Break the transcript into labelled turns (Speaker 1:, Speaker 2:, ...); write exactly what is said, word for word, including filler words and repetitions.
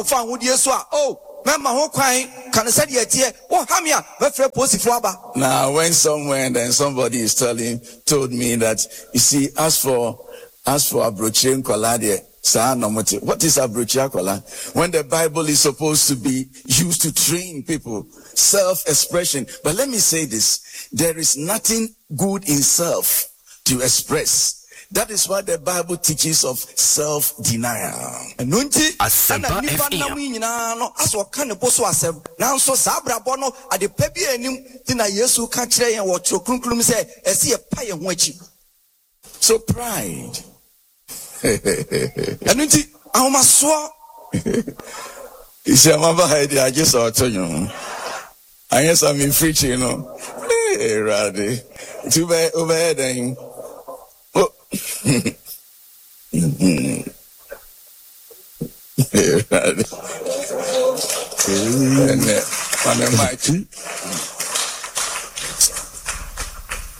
Speaker 1: found with you so oh remember who crying can I say yet oh hamia very posy flaba.
Speaker 2: Now when somewhere and then somebody is telling told me that you see as for as for Abrochien Kolade, what is Abrochia Kola? When the Bible is supposed to be used to train people, self-expression. But let me say this, there is nothing good in self to express. That is why the Bible teaches of self-denial. And
Speaker 3: Asempa F M.
Speaker 1: As what kind of bosso asem. Now so sabra bono at the pebi enim tina yesu kachre and what your kunklum say and see a pie and watching.
Speaker 2: So pride.
Speaker 1: And unti I'ma swa.
Speaker 2: You see, I'm about I just saw you. I guess I'm in preaching, you know. Hey, Raddy. Too bad over there. Oh. Hey, Raddy. And uh, on the mic.